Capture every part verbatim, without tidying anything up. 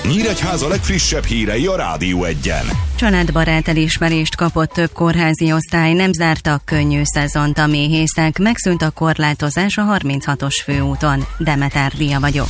Nyíregyháza legfrissebb hírei a Rádió Egyen. Családbarát elismerést kapott több kórházi osztály, nem zártak könnyű szezont a méhészek, megszűnt a korlátozás a harminchatos főúton. Demeter Lia vagyok.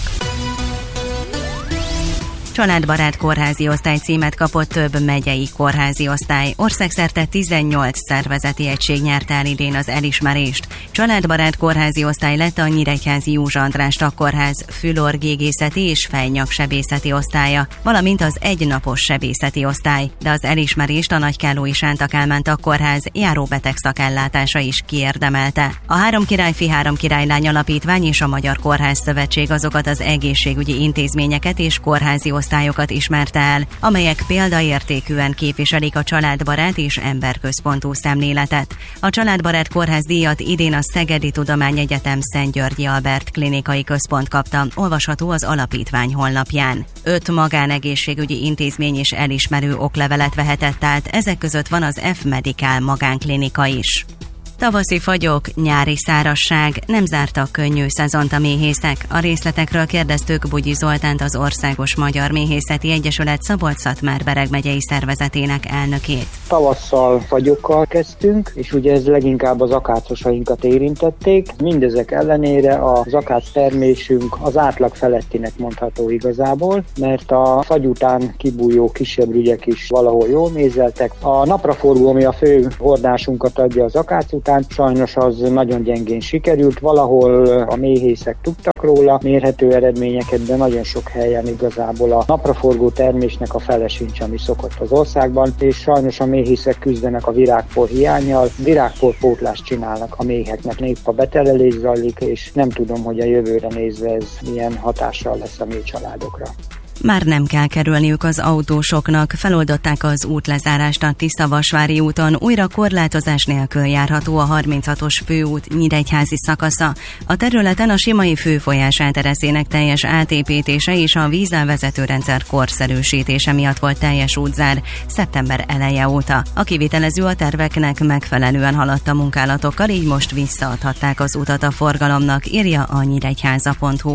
Családbarát kórházi osztály címet kapott több megyei kórházi osztály. Országszerte tizennyolc szervezeti egység nyerte el idén az elismerést. Családbarát kórházi osztály lett a Nyíregyházi Józsa András Szakkórház fülorgégészeti és fejnyaksebészeti osztálya, valamint az egynapos sebészeti osztály, de az elismerést a Nagykállói Sánta Kálmán Szakkórház járóbeteg szakellátása is kiérdemelte. A Három királyfi, Három királylány alapítvány és a Magyar Kórház Szövetség azokat az egészségügyi intézményeket és kórházi osztályokat ismerte el, amelyek példaértékűen képviselik a családbarát és emberközpontú szemléletet. A Családbarát Kórház díjat idén a Szegedi Tudományegyetem Szent Györgyi Albert Klinikai Központ kapta, olvasható az alapítvány honlapján. Öt magánegészségügyi intézmény is elismerő oklevelet vehetett át, ezek között van az F Medical magánklinika is. Tavaszi fagyok, nyári szárazság, nem zártak könnyű szezont a méhészek. A részletekről kérdeztük Bugyi Zoltánt, az Országos Magyar Méhészeti Egyesület Szabolcs-Szatmár-Bereg megyei szervezetének elnökét. Tavasszal fagyokkal kezdtünk, és ugye ez leginkább az akácosainkat érintették. Mindezek ellenére az akác termésünk az átlag felettinek mondható igazából, mert a fagy után kibújó kisebb rügyek is valahol jól mézeltek. A napraforgó, ami a fő hordásunkat adja az akác után, sajnos az nagyon gyengén sikerült, valahol a méhészek tudtak róla mérhető eredményeket, de nagyon sok helyen igazából a napraforgó termésnek a fele sincs, ami szokott az országban, és sajnos a méhészek küzdenek a virágpor hiánnyal, virágpor pótlást csinálnak a méheknek, épp a beterelés zajlik, és nem tudom, hogy a jövőre nézve ez milyen hatással lesz a méh családokra. Már nem kell kerülniük az autósoknak, feloldották az útlezárást a Tisza-Vasvári úton, újra korlátozás nélkül járható a harminchatos főút nyíregyházi szakasza. A területen a Simai főfolyás átereszének teljes átépítése és a vízelvezető rendszer korszerűsítése miatt volt teljes útzár szeptember eleje óta. A kivitelező a terveknek megfelelően haladt a munkálatokkal, így most visszaadhatták az utat a forgalomnak, írja a nyíregyháza pont hu.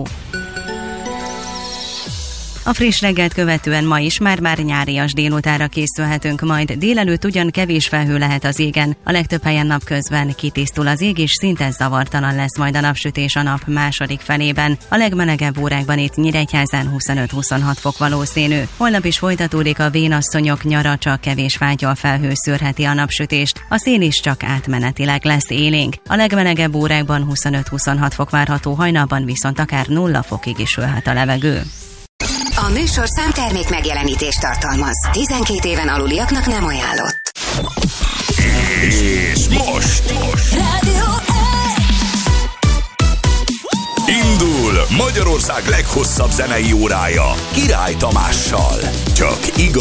A friss reggelt követően ma is már-már nyárias délutára készülhetünk majd. Délelőtt ugyan kevés felhő lehet az égen, a legtöbb helyen napközben kitisztul az ég, és szinte zavartalan lesz majd a napsütés a nap második felében. A legmelegebb órákban itt Nyíregyházán huszonöt-huszonhat fok valószínű. Holnap is folytatódik a vénasszonyok nyara, csak kevés fátyol felhő szőrheti a napsütést. A szél is csak átmenetileg lesz élénk. A legmelegebb órákban huszonöt-huszonhat fok várható, hajnalban viszont akár nulla fokig is ülhet a levegő. A műsor számtermék megjelenítést tartalmaz. tizenkét éven aluliaknak nem ajánlott. És most, most. Rádió Indul Magyarország leghosszabb zenei órája Király Tamással. Csak igaz.